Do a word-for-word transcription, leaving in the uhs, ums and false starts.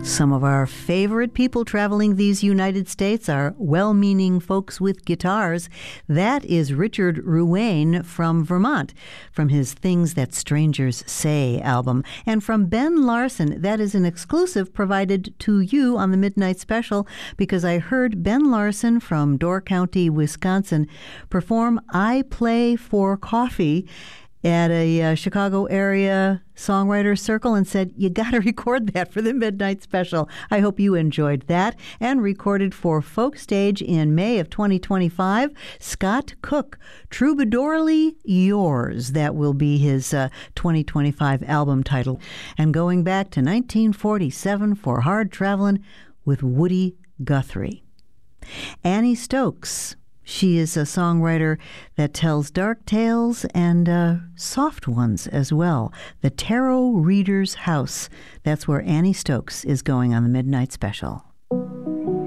Some of our favorite people traveling these United States are well-meaning folks with guitars. That is Richard Ruane from Vermont, from his Things That Strangers Say album. And from Ben Larson, that is an exclusive provided to you on the Midnight Special, because I heard Ben Larson from Door County, Wisconsin, perform I Play for Coffee at a uh, Chicago area songwriter circle and said, you got to record that for the Midnight Special. I hope you enjoyed that. And recorded for Folk Stage in May of twenty twenty-five, Scott Cook, Troubadourly Yours. That will be his uh, twenty twenty-five album title. And going back to nineteen forty-seven for Hard Travelin' with Woody Guthrie. Annie Stokes. She is a songwriter that tells dark tales and uh, soft ones as well. The Tarot Reader's House. That's where Annie Stokes is going on the Midnight Special.